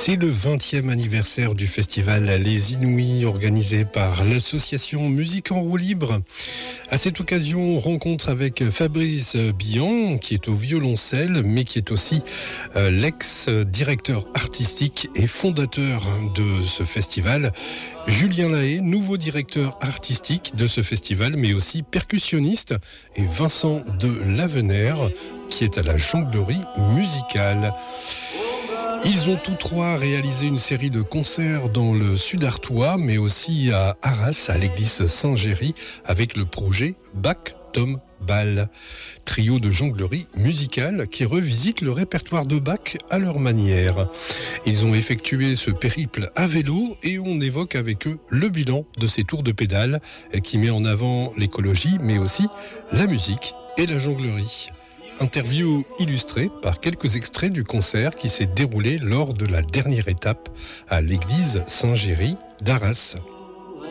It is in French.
C'est le 20e anniversaire du festival Les Inouïs organisé par l'association Musique en roue libre. À cette occasion, rencontre avec Fabrice Billan qui est au violoncelle mais qui est aussi l'ex-directeur artistique et fondateur de ce festival. Julien Lahaye, nouveau directeur artistique de ce festival mais aussi percussionniste, et Vincent de Lavenère qui est à la jonglerie musicale. Ils ont tous trois réalisé une série de concerts dans le sud artois, mais aussi à Arras, à l'église Saint-Géry, avec le projet Bach Tom Ball, trio de jonglerie musicale qui revisite le répertoire de Bach à leur manière. Ils ont effectué ce périple à vélo et on évoque avec eux le bilan de ces tours de pédale qui met en avant l'écologie, mais aussi la musique et la jonglerie. Interview illustrée par quelques extraits du concert qui s'est déroulé lors de la dernière étape à l'église Saint-Géry d'Arras.